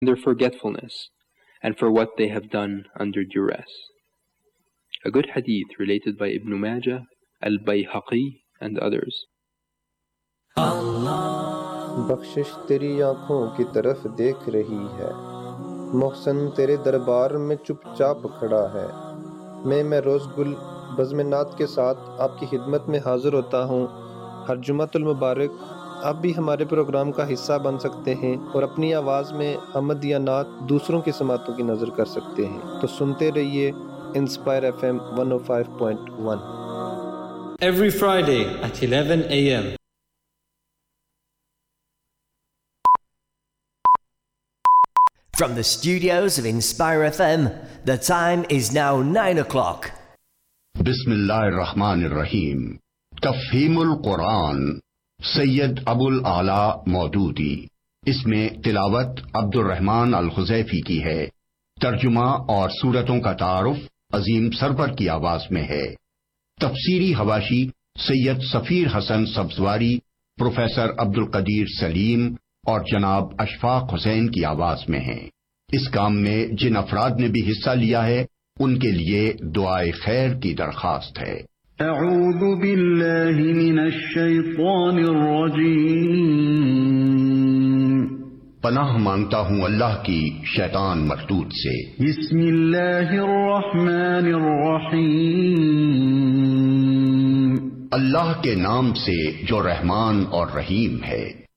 their forgetfulness and for what they have done under duress. A good hadith related by Ibn Majah, Al-Bayhaqi and others. بخشش تیری آنکھوں کی طرف دیکھ رہی ہے، محسن تیرے دربار میں چپ چاپ کھڑا ہے۔ میں روز گل بزم نعت کے ساتھ آپ کی خدمت میں حاضر ہوتا ہوں۔ ہر جمعۃ المبارک آپ بھی ہمارے پروگرام کا حصہ بن سکتے ہیں اور اپنی آواز میں حمد یا نعت دوسروں کی سماعتوں کی نظر کر سکتے ہیں۔ تو سنتے رہیے inspire FM 105.1 every Friday at 11 a.m. From the studios of Inspire FM, the time is now 9 o'clock. Bismillah ar-Rahman ar-Rahim. تفہیم القرآن سید ابو الاعلیٰ مودودی. اس میں تلاوت عبد الرحمن الخزیفی کی ہے. ترجمہ اور سورتوں کا تعارف عظیم سرور کی آواز میں ہے. تفسیری حواشی سید سفیر حسن سبزواری، پروفیسر عبد القدیر سلیم اور جناب اشفاق حسین کی آواز میں ہیں. اس کام میں جن افراد نے بھی حصہ لیا ہے ان کے لیے دعائے خیر کی درخواست ہے. اعوذ باللہ من الشیطان الرجیم. پناہ مانگتا ہوں اللہ کی شیطان مردود سے. بسم اللہ الرحمن الرحیم. اللہ کے نام سے جو رحمان اور رحیم ہے.